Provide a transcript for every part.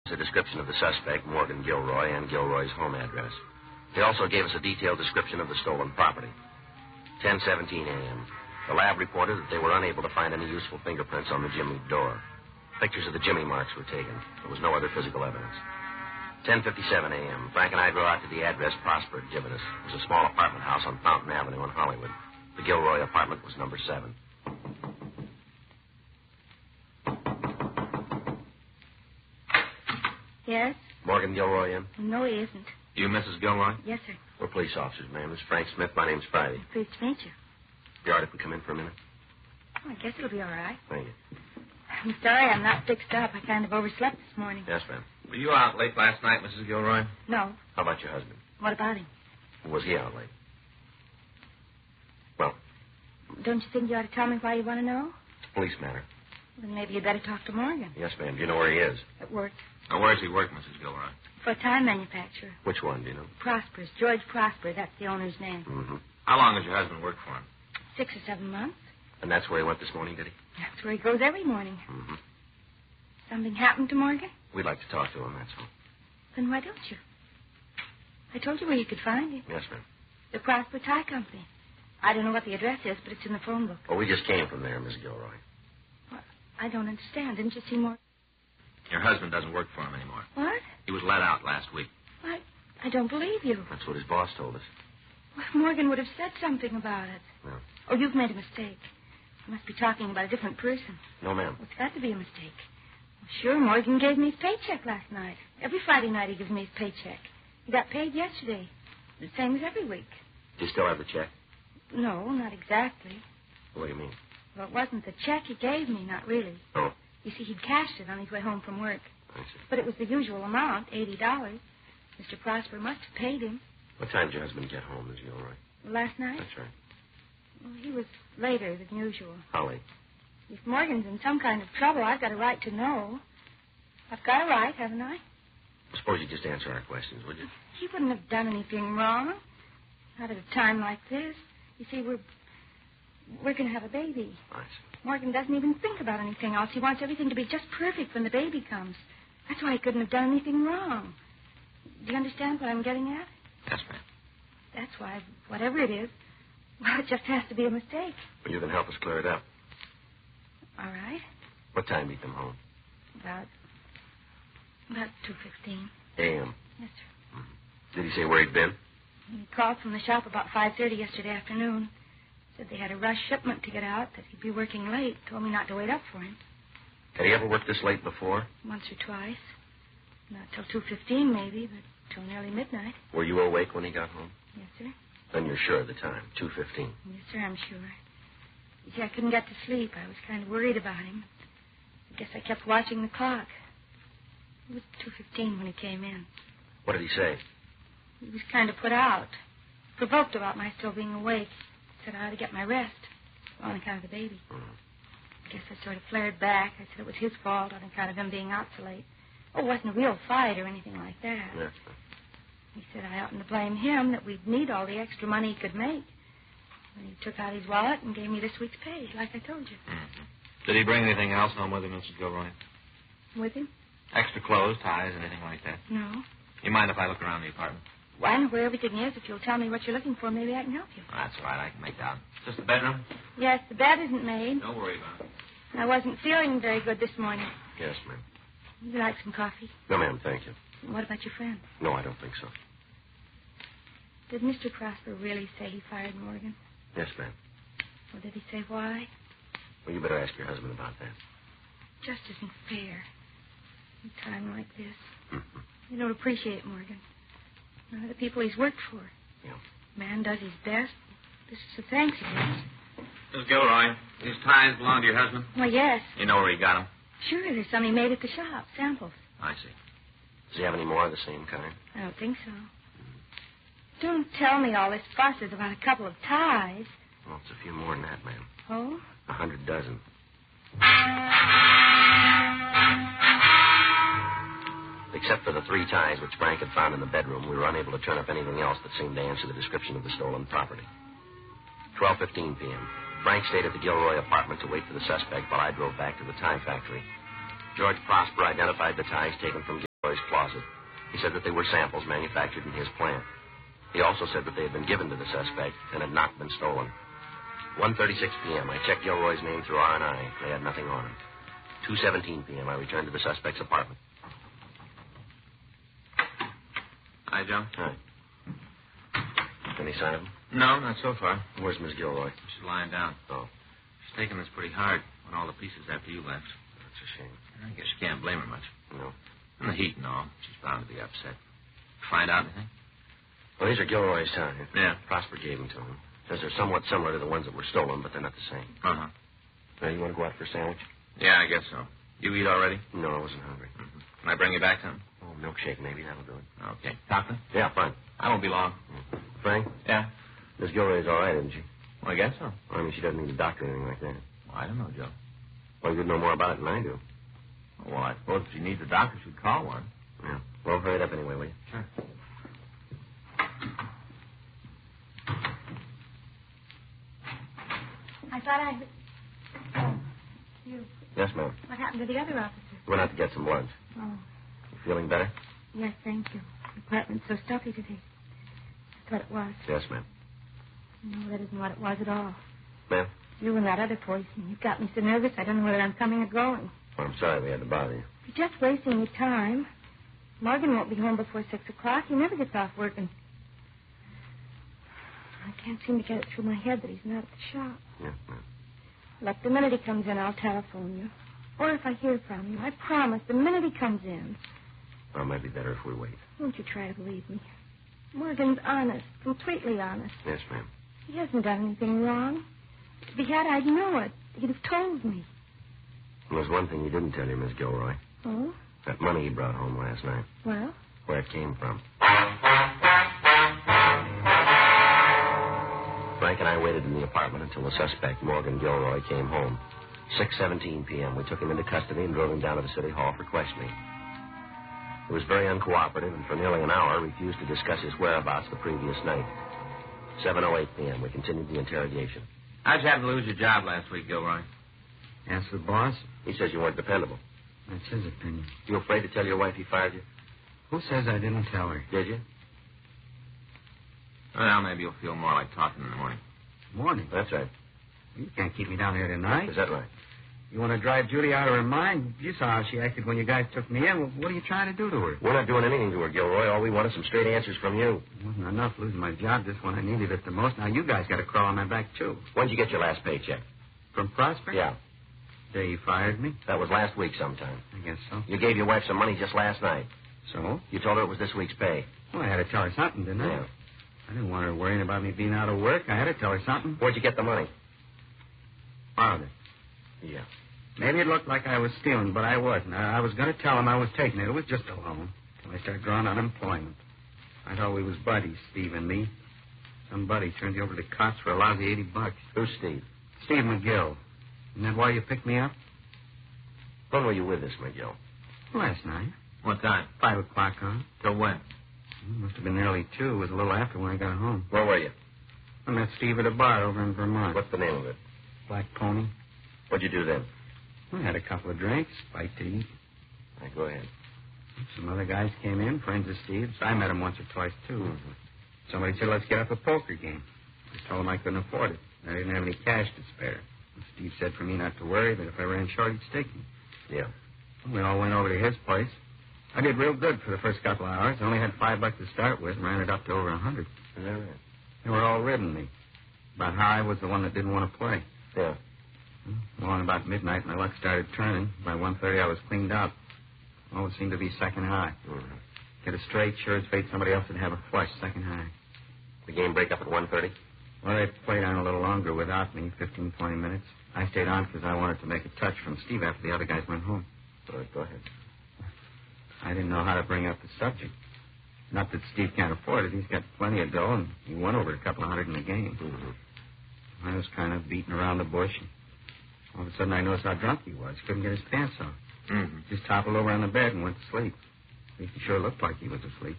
a description of the suspect, Morgan Gilroy, and Gilroy's home address. They also gave us a detailed description of the stolen property. 10:17 a.m. The lab reported that they were unable to find any useful fingerprints on the jimmy door. Pictures of the jimmy marks were taken. There was no other physical evidence. 10:57 a.m. Frank and I drove out to the address Prosper had given us. It was a small apartment house on Fountain Avenue in Hollywood. The Gilroy apartment was number 7. Yes? Morgan Gilroy in? No, he isn't. You Mrs. Gilroy? Yes, sir. We're police officers, ma'am. This is Frank Smith. My name's Friday. Pleased to meet you. Be all right if we come in for a minute? Oh, I guess it'll be all right. Thank you. I'm sorry I'm not fixed up. I kind of overslept this morning. Yes, ma'am. Were you out late last night, Mrs. Gilroy? No. How about your husband? What about him? Was he out late? Well, Don't you think you ought to tell me why you want to know? it's a police matter. Then maybe you'd better talk to Morgan. Yes, ma'am. Do you know where he is? At work. Now, where's he work, Mrs. Gilroy? For a time manufacturer. Which one, do you know? Prosper's. George Prosper. That's the owner's name. Mm-hmm. How long has your husband worked for him? 6 or 7 months. And that's where he went this morning, did he? That's where he goes every morning. Mm-hmm. Something happened to Morgan? We'd like to talk to him, that's all. Then why don't you? I told you where you could find him. Yes, ma'am. The Prosper Tie Company. I don't know what the address is, but it's in the phone book. Oh, we just came from there, Miss Gilroy. Well, I don't understand. Didn't you see Morgan? Your husband doesn't work for him anymore. What? He was let out last week. I don't believe you. That's what his boss told us. Well, Morgan would have said something about it. No. Oh, you've made a mistake. You must be talking about a different person. No, ma'am. Well, it's got to be a mistake. Well, sure, Morgan gave me his paycheck last night. Every Friday night he gives me his paycheck. He got paid yesterday. The same as every week. Do you still have the check? No, not exactly. What do you mean? Well, it wasn't the check he gave me, not really. Oh, You see, he'd cashed it on his way home from work. I see. But it was the usual amount, $80. Mr. Prosper must have paid him. What time did your husband get home, Miss Gilroy? Last night? That's right. Well, he was later than usual. How late? If Morgan's in some kind of trouble, I've got a right to know. I've got a right, haven't I? Suppose you just answer our questions, would you? He wouldn't have done anything wrong. Not at a time like this. You see, we're going to have a baby. I see. Morgan doesn't even think about anything else. He wants everything to be just perfect when the baby comes. That's why he couldn't have done anything wrong. Do you understand what I'm getting at? Yes, ma'am. That's why, whatever it is, well, it just has to be a mistake. Well, you can help us clear it up. All right. What time did he come home? About 2:15. A.M. Yes, sir. Did he say where he'd been? He called from the shop about 5:30 yesterday afternoon. Said they had a rush shipment to get out, that he'd be working late. Told me not to wait up for him. Had he ever worked this late before? Once or twice. Not till 2:15 maybe, but till nearly midnight. Were you awake when he got home? Yes, sir. Then you're sure of the time, 2:15. Yes, sir, I'm sure. You see, I couldn't get to sleep. I was kind of worried about him. I guess I kept watching the clock. It was 2:15 when he came in. What did he say? He was kind of put out, provoked about my still being awake. Said I ought to get my rest on account of the baby. I guess I sort of flared back. I said it was his fault on account of him being out so late. Oh, it wasn't a real fight or anything like that. Yes. He said I oughtn't to blame him, that we'd need all the extra money he could make. And he took out his wallet and gave me this week's pay, like I told you. Mm-hmm. Did he bring anything else home with him, Mrs. Gilroy? With him? Extra clothes, ties, anything like that? No. You mind if I look around the apartment? Well, I know where everything is. If you'll tell me what you're looking for, maybe I can help you. That's all right. I can make out. Just the bedroom? Yes, the bed isn't made. Don't worry about it. I wasn't feeling very good this morning. Yes, ma'am. Would you like some coffee? No, ma'am, thank you. What about your friend? No, I don't think so. Did Mr. Prosper really say he fired Morgan? Yes, ma'am. Or did he say why? Well, you better ask your husband about that. Just isn't fair. In a time like this. Mm-hmm. You don't appreciate Morgan. None of the people he's worked for. Yeah. Man does his best. This is the thanks he gets. Mrs. Gilroy, these ties belong to your husband? Well, yes. You know where he got them? Sure, there's some he made at the shop. Samples. I see. Does he have any more of the same kind? I don't think so. Don't tell me all this fuss is about a couple of ties. Well, it's a few more than that, ma'am. Oh? 100 dozen. Except for the 3 ties which Frank had found in the bedroom, we were unable to turn up anything else that seemed to answer the description of the stolen property. 12:15 p.m. Frank stayed at the Gilroy apartment to wait for the suspect while I drove back to the tie factory. George Prosper identified the ties taken from Gilroy's closet. He said that they were samples manufactured in his plant. He also said that they had been given to the suspect and had not been stolen. 1:36 p.m., I checked Gilroy's name through R&I. They had nothing on him. 2:17 p.m., I returned to the suspect's apartment. Hi, Joe. Hi. Any sign of him? No, not so far. Where's Miss Gilroy? She's lying down. Oh, She's taking this pretty hard when all the pieces after you left. that's a shame. I guess you can't blame her much. No. And the heat and all. She's bound to be upset. Find out anything? Well, these are Gilroy's time. Yeah. Prosper gave them to him. Says they're somewhat similar to the ones that were stolen, but they're not the same. Uh-huh. Now, you want to go out for a sandwich? Yeah, I guess so. You eat already? No, I wasn't hungry. Mm-hmm. Can I bring you back some? Oh, milkshake maybe. That'll do it. Okay. Doctor? Yeah, fine. I won't be long. Frank, Yeah? Miss Gilroy's all right, isn't she? Well, I guess so. I mean, she doesn't need a doctor or anything like that. Well, I don't know, Joe. Well, you'd know more about it than I do. Well, I suppose if she needs a doctor, she'd call one. Yeah. Well, hurry it up anyway, will you? Sure. I thought I... Oh, you. Yes, ma'am. What happened to the other officer? Went out to get some lunch. Oh, You feeling better? yes, thank you. The apartment's so stuffy today. That's what it was. Yes, ma'am. No, that isn't what it was at all. Ma'am? You and that other poison. You've got me so nervous I don't know whether I'm coming or going. Well, I'm sorry we had to bother you. You're just wasting your time. Morgan won't be home before 6 o'clock. He never gets off work, and I can't seem to get it through my head that he's not at the shop. Yes, ma'am. Look, the minute he comes in, I'll telephone you. Or if I hear from you, I promise, the minute he comes in. Well, it might be better if we wait. Won't you try to believe me? Morgan's honest, completely honest. Yes, ma'am. He hasn't done anything wrong. If he had, I'd know it. He'd have told me. Well, there's one thing he didn't tell you, Miss Gilroy. Oh? That money he brought home last night. Well? Where it came from. Frank and I waited in the apartment until the suspect, Morgan Gilroy, came home. 6:17 p.m. We took him into custody and drove him down to the city hall for questioning. He was very uncooperative and for nearly an hour refused to discuss his whereabouts the previous night. 7:08 p.m. We continued the interrogation. How'd you happen to lose your job last week, Gilroy? Ask the boss. He says you weren't dependable. That's his opinion. You afraid to tell your wife he fired you? Who says I didn't tell her? Did you? Well, maybe you'll feel more like talking in the morning. Morning. That's right. You can't keep me down here tonight. Is that right? You want to drive Judy out of her mind? You saw how she acted when you guys took me in. Well, what are you trying to do to her? We're not doing anything to her, Gilroy. All we want is some straight answers from you. It wasn't enough losing my job just when I needed it the most. Now you guys got to crawl on my back, too. When'd you get your last paycheck? From Prosper? Yeah. The day you fired me? That was last week sometime. I guess so. You gave your wife some money just last night. So? You told her it was this week's pay. Well, I had to tell her something, didn't I? Yeah. I didn't want her worrying about me being out of work. I had to tell her something. Where'd you get the money? Borrowed it. Yeah. Maybe it looked like I was stealing, but I wasn't. I was going to tell him I was taking it. It was just a loan. Till I started drawing unemployment. I thought we was buddies, Steve and me. Some buddy turned you over to the cops for a lousy $80. Who's Steve? Steve McGill. Isn't that why you picked me up? When were you with this, McGill? Last night. What time? 5 o'clock on. Till when? Must have been nearly 2. It was a little after when I got home. Where were you? I met Steve at a bar over in Vermont. What's the name of it? Black Pony. What'd you do then? I had a couple of drinks, bite to eat. All right, go ahead. Some other guys came in, friends of Steve's. I met him once or twice, too. Mm-hmm. Somebody said, let's get up a poker game. I told him I couldn't afford it. I didn't have any cash to spare. And Steve said for me not to worry, that if I ran short, he'd stick me. Yeah. We all went over to his place. I did real good for the first couple of hours. I only had $5 to start with and ran it up to over 100. Is that right? They were all ribbing me about how I was the one that didn't want to play. Yeah. Well, on about midnight, my luck started turning. By 1:30, I was cleaned out. Always seemed to be second high. Mm-hmm. Get a straight, sure as fate somebody else would have a flush second high. The game break up at 1:30? Well, they played on a little longer without me, 15, 20 minutes. I stayed on because I wanted to make a touch from Steve after the other guys went home. All right, go ahead. I didn't know how to bring up the subject. Not that Steve can't afford it. He's got plenty of dough, and he won over a couple of hundred in the game. Mm-hmm. I was kind of beating around the bush. And all of a sudden, I noticed how drunk he was. Couldn't get his pants off. Mm-hmm. Just toppled over on the bed and went to sleep. At least he sure looked like he was asleep.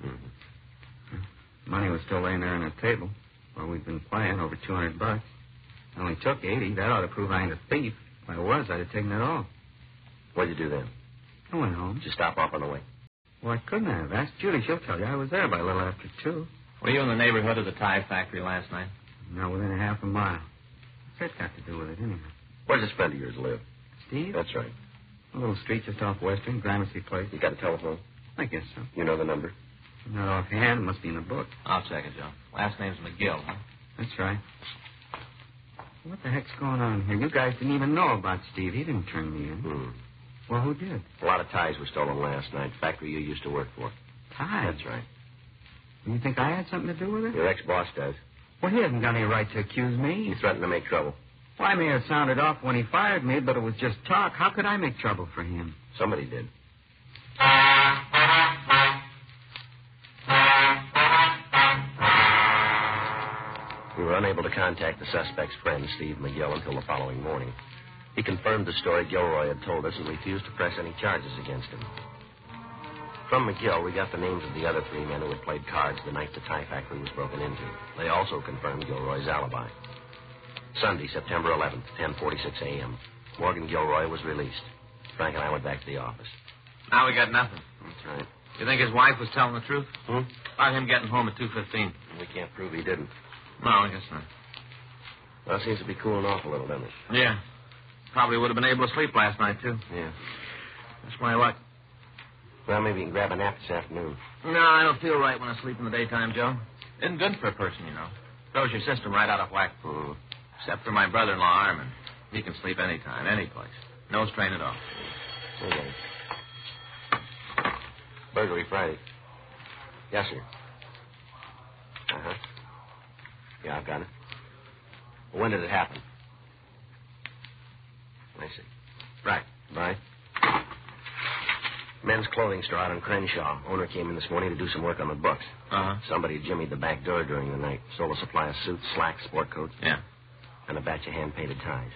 Mm-hmm. Money was still laying there on the table while we'd been playing, over $200. I only took 80. That ought to prove I ain't a thief. If I was, I'd have taken it all. What'd you do then? I went home. Did you stop off on the way? Well, I couldn't have. Ask Judy. She'll tell you. I was there by a little after 2. Were you in the neighborhood of the tie factory last night? Not within a half a mile. What's that got to do with it, anyhow? Where does this friend of yours live? Steve? That's right. A little street just off Western, Gramercy Place. You got a telephone? I guess so. You know the number? Not offhand. It must be in the book. I'll check it, Joe. Last name's McGill, huh? That's right. What the heck's going on here? You guys didn't even know about Steve. He didn't turn me in. Well, who did? A lot of ties were stolen last night. Factory you used to work for. Ties? That's right. You think I had something to do with it? Your ex-boss does. Well, he hasn't got any right to accuse me. He threatened to make trouble. Well, I may have sounded off when he fired me, but it was just talk. How could I make trouble for him? Somebody did. We were unable to contact the suspect's friend, Steve McGill, until the following morning. He confirmed the story Gilroy had told us and refused to press any charges against him. From McGill, we got the names of the other 3 men who had played cards the night the tie factory was broken into. They also confirmed Gilroy's alibi. Sunday, September 11th, 10:46 a.m. Morgan Gilroy was released. Frank and I went back to the office. Now we got nothing. That's right. You think his wife was telling the truth? About him getting home at 2:15. We can't prove he didn't. No, I guess not. Well, it seems to be cooling off a little, doesn't it? Yeah. Probably would have been able to sleep last night, too. Yeah. That's why what? Well, maybe you can grab a nap this afternoon. No, I don't feel right when I sleep in the daytime, Joe. Isn't good for a person, you know. Throws your system right out of whack. Except for my brother-in-law, Armin. He can sleep anytime, any place. No strain at all. Okay. Burglary Friday. Yes, sir. Uh-huh. Yeah, I've got it. Well, when did it happen? I see. Right. Bye. Men's clothing store out on Crenshaw. Owner came in this morning to do some work on the books. Uh-huh. Somebody jimmied the back door during the night. Stole a supply of suits, slacks, sport coats. Yeah. And a batch of hand-painted ties.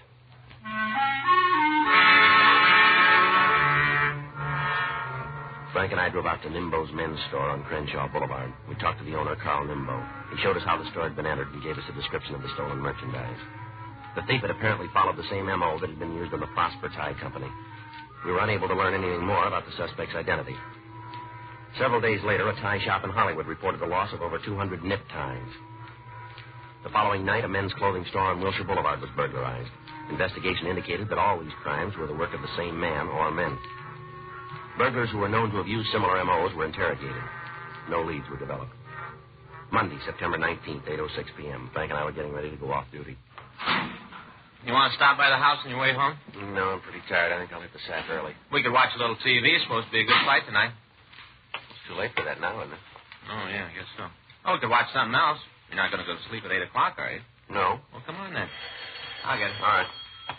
Frank and I drove out to Nimbo's men's store on Crenshaw Boulevard. We talked to the owner, Carl Nimbo. He showed us how the store had been entered and gave us a description of the stolen merchandise. The thief had apparently followed the same M.O. that had been used on the Prosper Tie Company. We were unable to learn anything more about the suspect's identity. Several days later, a tie shop in Hollywood reported the loss of over 200 knit ties. The following night, a men's clothing store on Wilshire Boulevard was burglarized. Investigation indicated that all these crimes were the work of the same man or men. Burglars who were known to have used similar M.O.s were interrogated. No leads were developed. Monday, September 19th, 8:06 p.m. Frank and I were getting ready to go off duty. You want to stop by the house on your way home? No, I'm pretty tired. I think I'll hit the sack early. We could watch a little TV. It's supposed to be a good fight tonight. It's too late for that now, isn't it? Oh, yeah, I guess so. Oh, we could watch something else. You're not going to go to sleep at 8 o'clock, are you? No. Well, come on then. I'll get it. All right.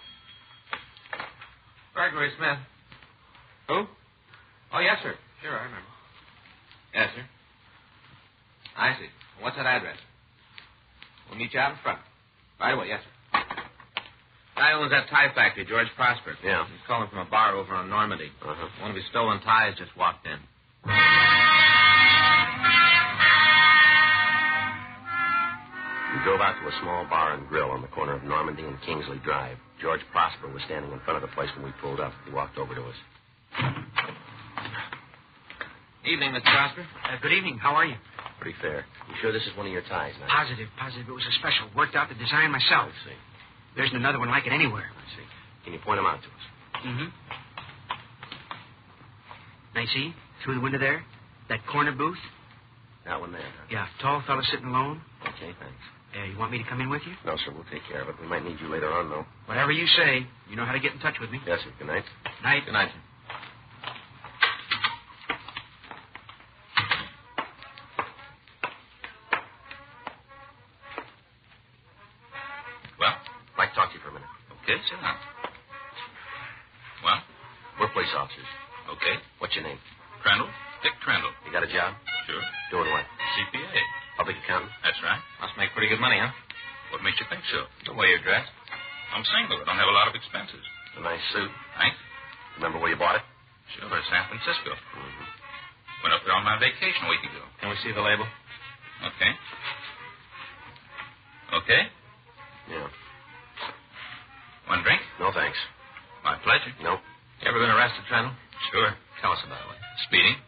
Burglary Smith. Who? Oh, yes, sir. Sure, I remember. Yes, sir. I see. What's that address? We'll meet you out in front. Right away, yes, sir. Guy owns that tie factory, George Prosper. Yeah. He's calling from a bar over on Normandy. Uh-huh. One of his stolen ties just walked in. We drove out to a small bar and grill on the corner of Normandy and Kingsley Drive. George Prosper was standing in front of the place when we pulled up. He walked over to us. Evening, Mr. Prosper. Good evening. How are you? Pretty fair. You sure this is one of your ties now? Positive. It was a special. Worked out the design myself. I see. There isn't another one like it anywhere. I see. Can you point them out to us? Mm-hmm. Now, you see, through the window there, that corner booth? That one there, huh? Yeah, tall fella sitting alone. Okay, thanks. You want me to come in with you? No, sir, we'll take care of it. We might need you later on, though. Whatever you say. You know how to get in touch with me. Yes, sir. Good night. Night. Good night, sir. Well? I'd like to talk to you for a minute. Okay, sit down. Well? We're police officers. Okay. What's your name? Trendle? Dick Trendle. You got a job? Sure. Doing what? CPA. Public accountant? That's right. Must make pretty good money, huh? What makes you think so? The way you're dressed. I'm single. I don't have a lot of expenses. A nice suit. Thanks. Remember where you bought it? Sure, San Francisco. Mm-hmm. Went up there on my vacation a week ago. Can we see the label? Okay. Okay? Yeah. One drink? No, thanks. My pleasure. Nope. You ever been arrested, Trendle? Sure. Tell us about it. Speeding?